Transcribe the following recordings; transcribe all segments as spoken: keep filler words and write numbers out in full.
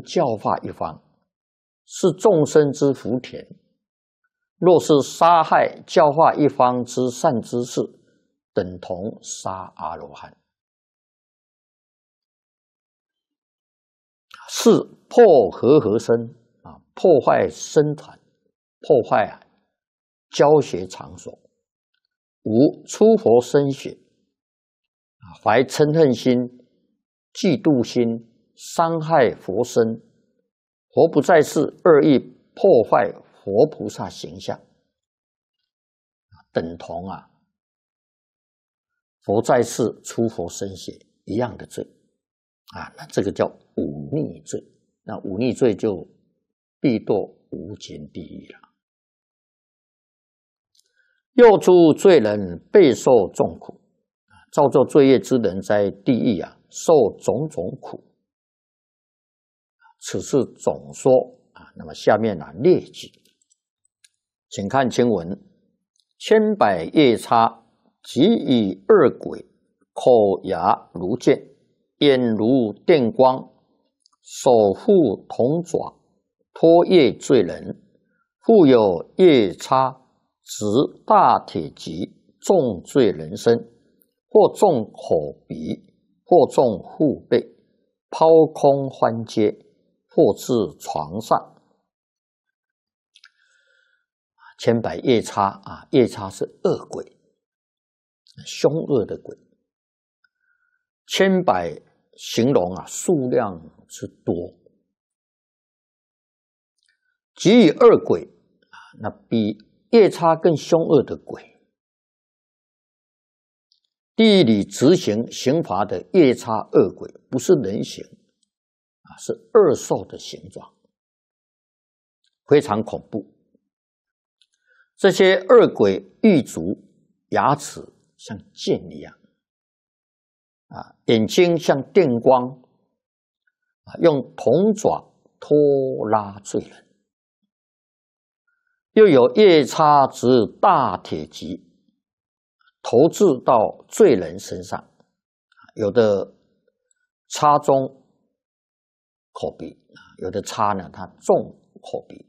教化一方，是众生之福田。若是杀害教化一方之善知识，等同杀阿罗汉。是破和合身啊，破坏僧团，破坏啊教学场所。五出佛身血啊，怀嗔恨心、嫉妒心，伤害佛身。佛不在世，恶意破坏佛菩萨形象，等同啊佛在世出佛身血一样的罪啊，那这个叫忤逆罪。那忤逆罪就必堕无间地狱了。又诸罪人备受众苦，造作罪业之人在地狱啊，受种种苦。此是总说啊。那么下面啊列举，请看经文：千百夜叉，即以二鬼，口牙如剑，眼如电光，手护铜爪，拖曳罪人。复有夜叉执大铁戟，中罪人身，或中口鼻，或中腹背，抛空欢阶，或至床上。千百夜叉啊，夜叉是恶鬼，凶恶的鬼。千百形容啊，数量之多。即以恶鬼啊，那比夜叉更凶恶的鬼。地狱里执行刑罚的夜叉恶鬼，不是人形啊，是恶兽的形状，非常恐怖。这些恶鬼狱卒牙齿像剑一样啊，眼睛像电光啊，用铜爪拖拉罪人。又有夜叉执大铁戟，投掷到罪人身上，有的插中口鼻，有的插呢，它中口鼻，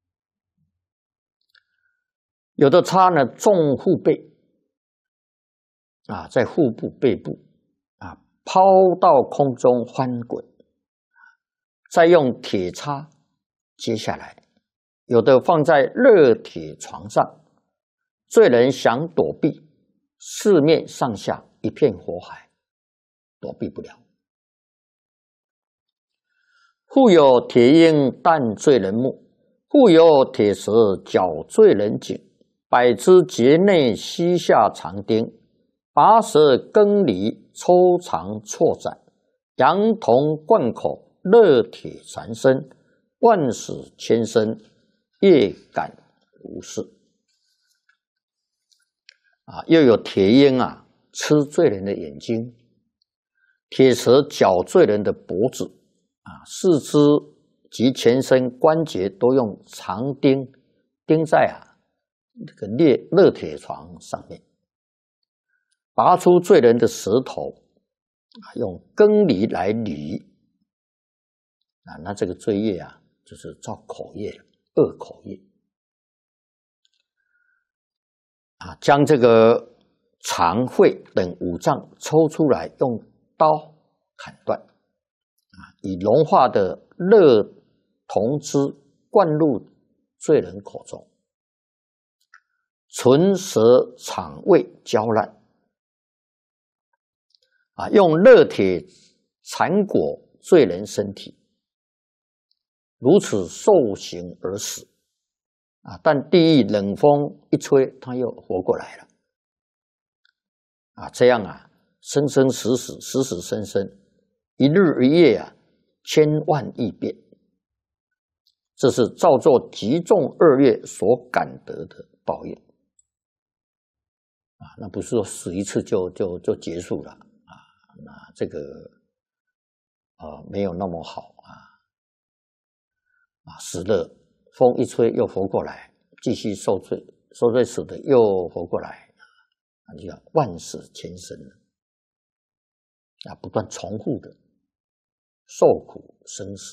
有的插呢中腹背，啊，在腹部背部啊抛到空中翻滚，再用铁叉接下来。有的放在热铁床上，罪人想躲避，四面上下一片火海，躲避不了。复有铁鹰啖罪人目，复有铁蛇绞罪人颈，百只节内膝下长钉，拔舌更离抽肠错斩，羊铜贯口，热铁缠身，万死千生，业感如是啊。又有铁鹰啊吃罪人的眼睛，铁蛇绞罪人的脖子啊，四肢及全身关节都用长钉钉在啊这个热热铁床上面，拔出罪人的舌头啊，用羹离来捋啊，那这个罪业啊就是造口业了。恶口业啊，将这个肠肺等五脏抽出来，用刀砍断啊，以融化的热铜汁灌入罪人口中，唇舌肠胃焦烂啊，用热铁缠裹罪人身体。如此受刑而死啊！但地狱冷风一吹，他又活过来了啊！这样啊，生生死死，死死生生，一日一夜啊，千万亿遍。这是造作极重恶业所感得的报应啊！那不是说死一次就就就结束了啊！那这个呃没有那么好啊！啊，死了，风一吹又活过来，继续受罪，受罪死的又活过来，啊，就叫万死千生啊，不断重复的受苦生死。